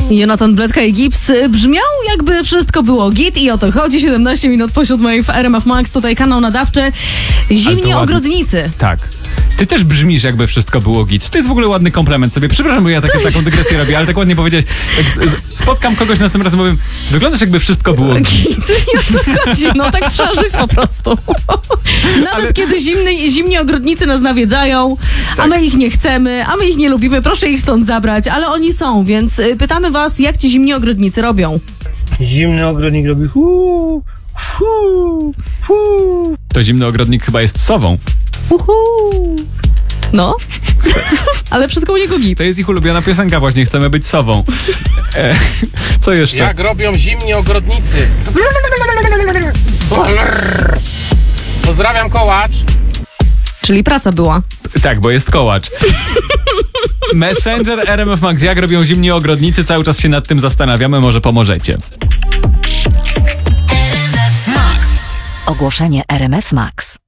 Jonathan Bledka i Gibbs brzmiał, jakby wszystko było git i o to chodzi. 17 minut po 7 w RMF Max, tutaj kanał nadawczy. Zimni ogrodnicy. Tak. Ty też brzmisz, jakby wszystko było git. To jest w ogóle ładny komplement sobie. Przepraszam, bo ja taką dygresję robię, ale tak ładnie powiedziałeś. Jak spotkam kogoś następnym razem, powiem, wyglądasz, jakby wszystko było git. I o to chodzi. No tak trzeba żyć po prostu. Nawet kiedy zimni ogrodnicy nas nawiedzają, a my ich nie chcemy, a my ich nie lubimy, proszę ich stąd zabrać, ale oni są, więc pytamy was, jak ci zimni ogrodnicy robią? Zimny ogrodnik robi hu, hu, hu. To zimny ogrodnik chyba jest sową. No, ale wszystko u niego git. To jest ich ulubiona piosenka właśnie, chcemy być sową. Co jeszcze? Jak robią zimni ogrodnicy? Pozdrawiam, Kołacz. Czyli praca była. Tak, bo jest kołacz. Messenger RMF Max, jak robią zimni ogrodnicy? Cały czas się nad tym zastanawiamy, może pomożecie. Ogłoszenie RMF Max.